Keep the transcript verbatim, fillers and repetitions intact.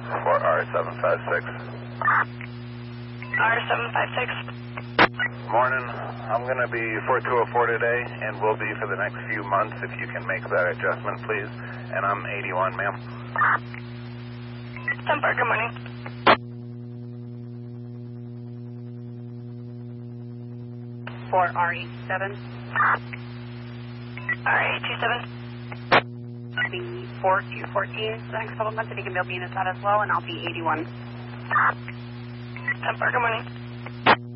for R seven five six. R seven five six. Morning. I'm going to be four two oh four today, and will be for the next few months, if you can make that adjustment, please. And I'm eighty-one, ma'am. ten four, good morning. For R eighty-seven. R eighty-seven. The four two fourteen, the next couple of months, if you can build me in that as well, and I'll be eighty-one. ten four, good morning.